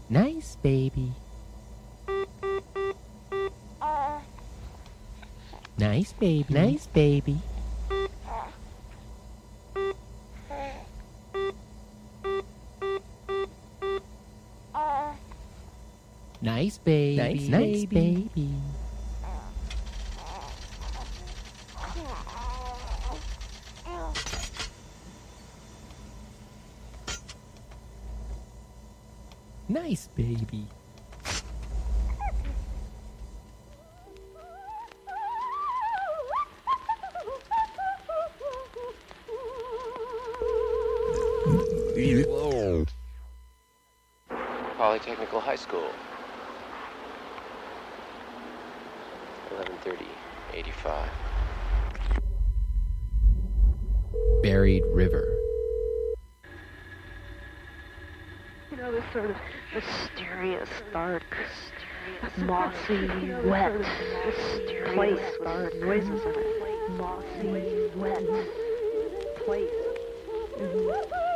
Nice baby. Nice baby. Nice baby. Nice baby. Nice baby. Nice baby. Polytechnical High School. 11:30:85. Buried River. You know, this sort of mysterious, dark, mossy, wet, mysterious place with noises in it. Mossy, wet place.